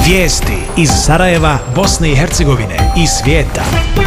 Vijesti iz Sarajeva, Bosne i Hercegovine i svijeta.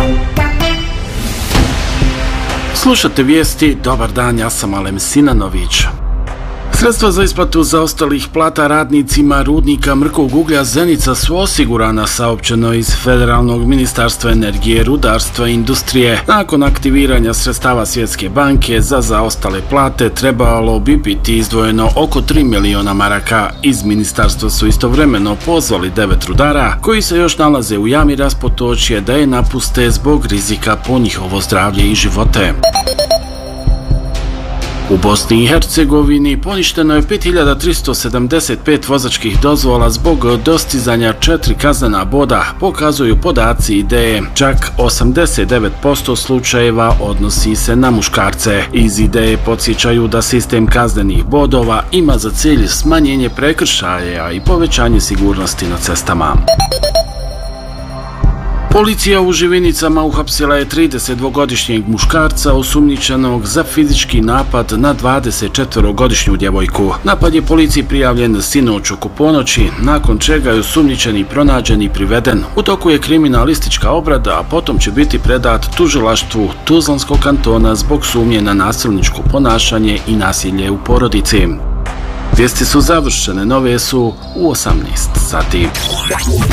Slušate vijesti, dobar dan, ja sam Alem Sinanović. Sredstva za isplatu zaostalih plata radnicima rudnika mrkog uglja Zenica su osigurana, saopćeno iz Federalnog ministarstva energije, rudarstva i industrije. Nakon aktiviranja sredstava Svjetske banke za zaostale plate trebalo bi biti izdvojeno oko 3 miliona maraka. Iz ministarstva su istovremeno pozvali 9 rudara koji se još nalaze u jami Raspotočje da je napuste zbog rizika po njihovo zdravlje i živote. U Bosni i Hercegovini poništeno je 5375 vozačkih dozvola zbog dostizanja 4 kaznena boda, pokazuju podaci IDE. Čak 89% slučajeva odnosi se na muškarce. Iz IDE podsjećaju da sistem kaznenih bodova ima za cilj smanjenje prekršaja i povećanje sigurnosti na cestama. Policija u Živinicama uhapsila je 32-godišnjeg muškarca osumnjičenog za fizički napad na 24-godišnju djevojku. Napad je policiji prijavljen sinoć oko ponoći, nakon čega je osumnjičeni pronađen i priveden. U toku je kriminalistička obrada, a potom će biti predat tužilaštvu Tuzlanskog kantona zbog sumnje na nasilničko ponašanje i nasilje u porodici. Vijesti su završene, nove su u 18 sati.